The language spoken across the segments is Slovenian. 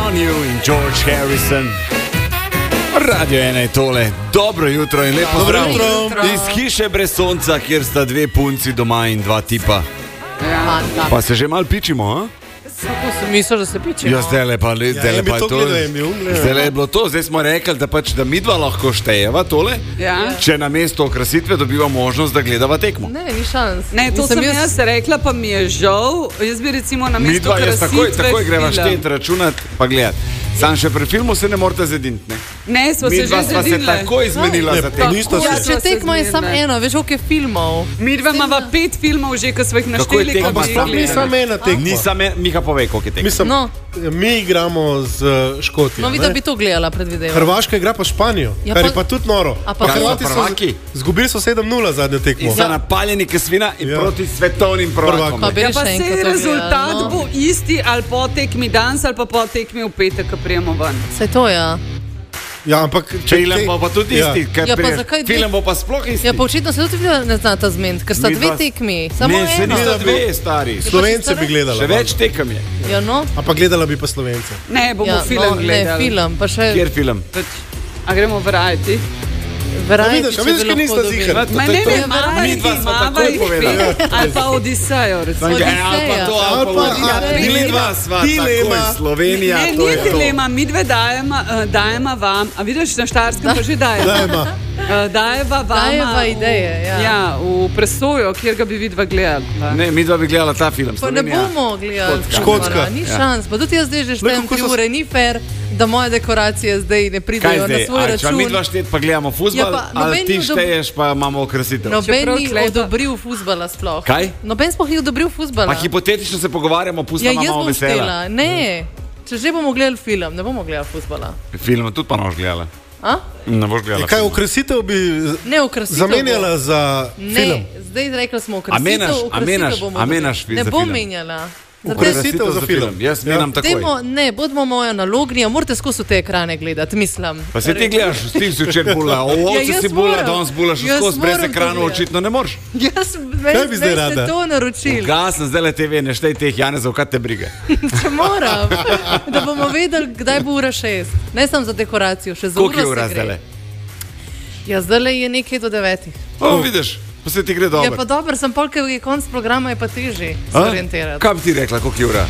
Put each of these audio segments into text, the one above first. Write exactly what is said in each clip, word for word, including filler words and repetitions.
on You in George Harrison. Radio ena je tole. Dobro jutro in lepo zdrav. Iz hiše brez sonca, kjer sta dve punci doma in dva tipa. Ja. Pa se že malo pičimo, a? Misliš, da se pičimo? Ja, zdaj le pa, zdaj Ja, le pa je to to. gledal, Zdaj le je bilo to, zdaj smo rekli, da pač, da midva lahko štejeva tole, Ja. če na mesto okrasitve dobiva možnost, da gledava tekmo. Ne, ni šans. Ne, to Mislim, sem jaz rekla, pa mi je žal. Jaz bi recimo na mesto Midva jaz takoj, krasitve takoj greva film. štet, računat, pa gledat. Sam še pri filmu se ne morate zediniti, ne? Ne, smo se že Midva sva se zedinile. tako izmenila Ne, za pa tekmo. nista Ja, se. če Sva se tekmo je samo zmenile. eno, veš, koliko je filmov. Midva imava pet filmov že, ko smo jih našteli. tekma? ko bi Sam jih Ni gledali. samo ena tekma. Nisam, Miha pove, koliko je tekmo. Mislim, No. mi igramo z uh, Škotijo. No, vidi, da bi to gledala, predvidevam. Hrvaška igra pa Španijo, Ja, kar pa- je pa tudi noro. A pa- Pa Hrvati Kaj so so prvaki? zgubili so sedem nula zadnjo tekmo. In so napaljeni k svina in Ja. proti svetovnim prvakom. Prvakom. Pa bi Ja, še pa enkrat sej to rezultat gledala, no. bo isti ali po tekmi danes ali pa po tekmi v petek, ko prijemo ven. Saj to je. Ja. Ja, ampak Film bo pa tudi Ja. isti, kaj Ja, pa priješ. zakaj dve- Film bo pa sploh isti. Ja, pa očitno se tudi vi ne znata zmeniti, ker sta Mi dve dva- tekmi, samo Ne, se eno. nista dve, stari. Slovence bi gledala. Še več tekem je. Ja, no. A pa gledala bi pa Slovence. Ne, bomo Ja, film no, ne, gledali. film, pa še Kjer film? Pač, a gremo variety? verajeti, A vidiš, a vidiš, ker nista ziher. Ma ne, ne, mava jih, Midva sva mava takoj jih povedala. pet. Ali pa Odisejo, recimo. Odiseja. Ja, ali pa to, ali Ali pa pa- Odiseja. a, Dilema sva dilema. takoj, Slovenija, Ne, to ni je to. dilema, mi dve dajemo, uh, dajemo vam, a vidiš, na Štajerskem pa že dajemo. Dajma. Uh, dajeva vam Dajeva ideje, ja. ja, v presojo, kjer ga bi vidva gledali. Ne, midva bi gledala ta film. Pa ne Slovenija. bomo gledali. Škotska. filma, Ni Ja. šans. Pa tudi jaz zdaj že štejem kako tri so- ure, ni fair, da moje dekoracije zdaj ne Kaj pridejo na zdaj? svoj A, če račun. midva štet pa gledamo futbol, Ja, pa ali noben ti ni odob- šteješ pa imamo okrasitev. Noben Čeprav ni tlej pa- odobril fuzbala sploh. Kaj? Noben sploh ni odobril fuzbala. Pa hipotetično se pogovarjamo, Ja, pustimo jaz malo bom vesela. štela. Ne, če že bomo gledali film, ne bomo gledali fuzbala. Film tudi pa ne boš gledala. A? Ne boš gledala. Kaj, filma. okrasitev bi Ne, okrasitev. zamenjala za Ne, film? zdaj rekli smo A okrasitev. menaš, a okrasitev menaš, bomo a dobili. menaš fi- Ne za bom film? menjala. Okrasitev za film. Jaz Ja. menam takoj. Dajmo, ne, bodimo moja nalognija, morate skozi te ekrane gledati, mislim. Pa se ti gledaš, ti si včeraj bula, Ja, ovce jaz si bula, moram. danes bulaš Jaz skozi, brez moram to ekranov gledati. očitno ne moreš. Jaz Kaj bi zdaj meni ste rada? to naročili. Gasno, zdaj le te ve, ne štej teh Janezov, kaj te briga. Če moram, da bomo vedeli, kdaj bo ura šest. Ne samo za dekoracijo, še za uro. Koliko je ura se zdaj gre. le? Ja, zdaj le je nekaj do devetih. O, vidiš, pa se ti gre Ja, dobro. pa dobro, sem pol, ker je konc programa, je pa težje se A? orientirati. Kaj bi ti rekla, koliko je ura?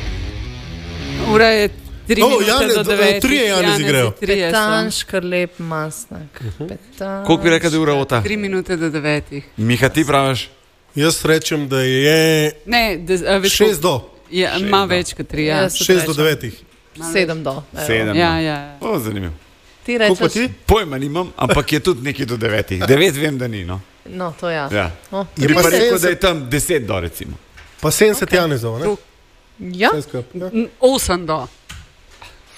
Ura je tri O, minute Janez, do devetih. trije Janezi grejo. Trije so. Petan, škrlep, masnak. Petan, Koliko bi rekla, da je ura ota? Tri minute do devetih. Miha, ti praviš? Jaz rečem, da je Ne, de, a, veš, šest do, Ja, ima več kot tri. Ja. Jaz tudi šest do rečem. devetih. Sedem do. evo. Sedem. Ja, ja. O, zanimivo. Ti Koliko pa rečeš? ti? Pojma nimam, ampak je tudi nekaj do devetih. Devet vem, da ni, no. No, to ja. Ja. O, Je Bi pa pa rekel, sedemdeset da je tam deset do, recimo. Pa sedemdeset Janezov, ne? ja? Vse skupaj, ja. Osem do.